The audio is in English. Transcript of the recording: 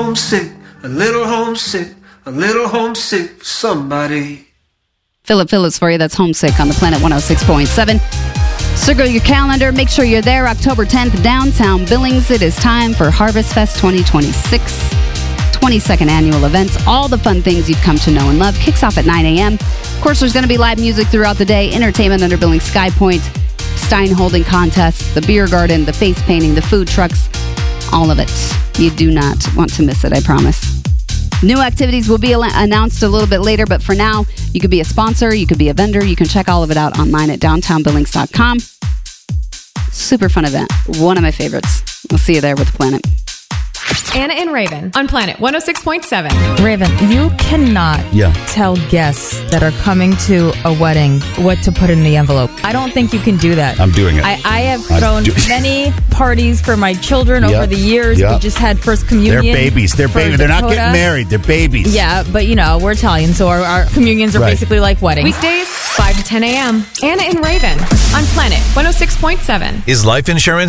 homesick, a little homesick, a little homesick for somebody. Philip Phillips for you. That's Homesick on the Planet 106.7. Circle your calendar. Make sure you're there October 10th, downtown Billings. It is time for Harvest Fest 2026. 22nd annual events. All the fun things you've come to know and love. Kicks off at 9 a.m. Of course, there's going to be live music throughout the day. Entertainment under Billings Sky Point. Stein holding contest. The beer garden. The face painting. The food trucks. All of it. You do not want to miss it, I promise. New activities will be announced a little bit later, but for now, you could be a sponsor, you could be a vendor. You can check all of it out online at downtownbillings.com. Super fun event. One of my favorites. We'll see you there with the Planet. Anna and Raven on Planet 106.7. Raven, you cannot tell guests that are coming to a wedding what to put in the envelope. I don't think you can do that. I'm doing it. I have thrown many parties for my children over the years. We just had first communion. They're babies. They're babies. They're not getting married. They're babies. Yeah, but we're Italian, so our communions are basically like weddings. Weekdays, 5 to 10 a.m. Anna and Raven on Planet 106.7. Is life insurance